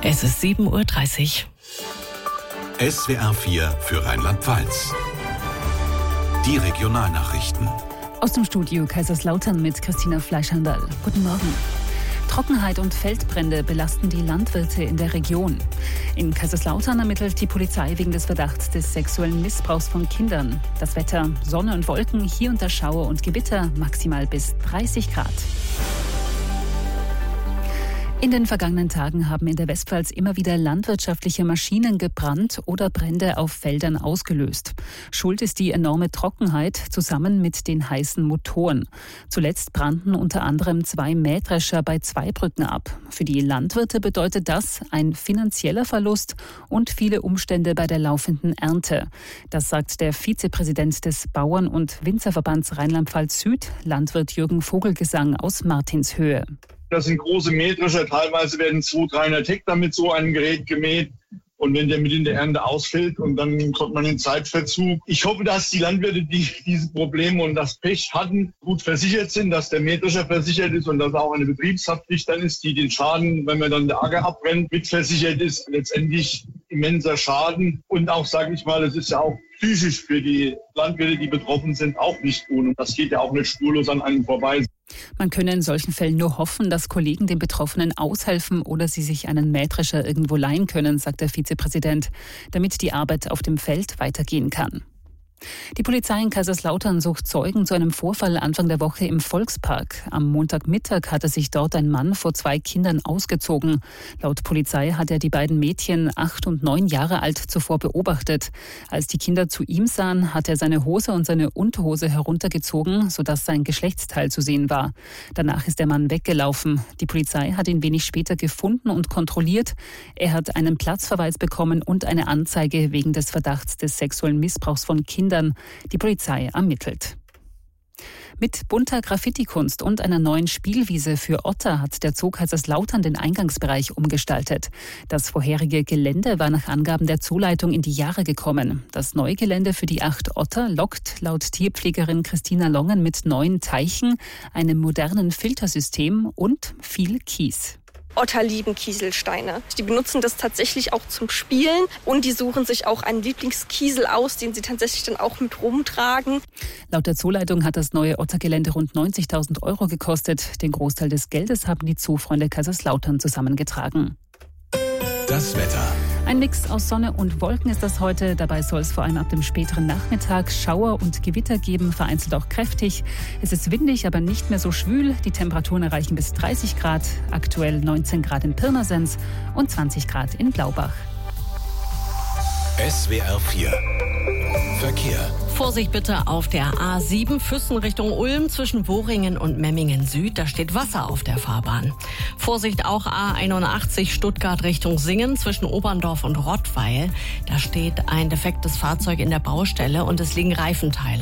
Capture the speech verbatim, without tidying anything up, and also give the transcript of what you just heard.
Es ist sieben Uhr dreißig. S W R vier für Rheinland-Pfalz. Die Regionalnachrichten. Aus dem Studio Kaiserslautern mit Christina Fleischhandel. Guten Morgen. Trockenheit und Feldbrände belasten die Landwirte in der Region. In Kaiserslautern ermittelt die Polizei wegen des Verdachts des sexuellen Missbrauchs von Kindern. Das Wetter: Sonne und Wolken, hier und da Schauer und Gewitter, maximal bis dreißig Grad. In den vergangenen Tagen haben in der Westpfalz immer wieder landwirtschaftliche Maschinen gebrannt oder Brände auf Feldern ausgelöst. Schuld ist die enorme Trockenheit zusammen mit den heißen Motoren. Zuletzt brannten unter anderem zwei Mähdrescher bei Zweibrücken ab. Für die Landwirte bedeutet das ein finanzieller Verlust und viele Umstände bei der laufenden Ernte. Das sagt der Vizepräsident des Bauern- und Winzerverbands Rheinland-Pfalz Süd, Landwirt Jürgen Vogelgesang aus Martinshöhe. Das sind große Mähdrescher, teilweise werden zweihundert, dreihundert Hektar mit so einem Gerät gemäht. Und wenn der mit in der Ernte ausfällt und dann kommt man in Zeitverzug. Ich hoffe, dass die Landwirte, die diese Probleme und das Pech hatten, gut versichert sind, dass der Mähdrescher versichert ist und dass auch eine Betriebshaftpflicht dann ist, die den Schaden, wenn man dann der Acker abbrennt, mitversichert ist. Letztendlich immenser Schaden. Und auch, sage ich mal, es ist ja auch psychisch für die Landwirte, die betroffen sind, auch nicht gut. Und das geht ja auch nicht spurlos an einem vorbei. Man könne in solchen Fällen nur hoffen, dass Kollegen den Betroffenen aushelfen oder sie sich einen Mähdrescher irgendwo leihen können, sagt der Vizepräsident, damit die Arbeit auf dem Feld weitergehen kann. Die Polizei in Kaiserslautern sucht Zeugen zu einem Vorfall Anfang der Woche im Volkspark. Am Montagmittag hatte sich dort ein Mann vor zwei Kindern ausgezogen. Laut Polizei hat er die beiden Mädchen, acht und neun Jahre alt, zuvor beobachtet. Als die Kinder zu ihm sahen, hat er seine Hose und seine Unterhose heruntergezogen, sodass sein Geschlechtsteil zu sehen war. Danach ist der Mann weggelaufen. Die Polizei hat ihn wenig später gefunden und kontrolliert. Er hat einen Platzverweis bekommen und eine Anzeige wegen des Verdachts des sexuellen Missbrauchs von Kindern. Die Polizei ermittelt. Mit bunter Graffiti-Kunst und einer neuen Spielwiese für Otter hat der Zoo Kaiserslautern den Eingangsbereich umgestaltet. Das vorherige Gelände war nach Angaben der Zooleitung in die Jahre gekommen. Das neue Gelände für die acht Otter lockt laut Tierpflegerin Christina Longen mit neuen Teichen, einem modernen Filtersystem und viel Kies. Otter lieben Kieselsteine. Die benutzen das tatsächlich auch zum Spielen und die suchen sich auch einen Lieblingskiesel aus, den sie tatsächlich dann auch mit rumtragen. Laut der Zooleitung hat das neue Ottergelände rund neunzigtausend Euro gekostet. Den Großteil des Geldes haben die Zoofreunde Kaiserslautern zusammengetragen. Das Wetter. Ein Mix aus Sonne und Wolken ist das heute. Dabei soll es vor allem ab dem späteren Nachmittag Schauer und Gewitter geben, vereinzelt auch kräftig. Es ist windig, aber nicht mehr so schwül. Die Temperaturen erreichen bis dreißig Grad. Aktuell neunzehn Grad in Pirmasens und zwanzig Grad in Blaubach. S W R vier Verkehr. Vorsicht bitte auf der A sieben Füssen Richtung Ulm zwischen Wohringen und Memmingen Süd. Da steht Wasser auf der Fahrbahn. Vorsicht auch A einundachtzig Stuttgart Richtung Singen zwischen Oberndorf und Rottweil. Da steht ein defektes Fahrzeug in der Baustelle und es liegen Reifenteile